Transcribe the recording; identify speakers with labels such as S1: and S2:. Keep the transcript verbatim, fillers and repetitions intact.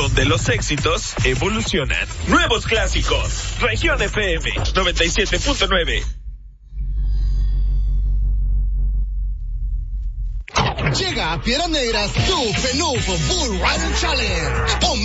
S1: donde los éxitos evolucionan. Nuevos clásicos. Región F M noventa y siete punto nueve.
S2: Llega a Piedras Negras tu Fenuf Bull Run Challenge.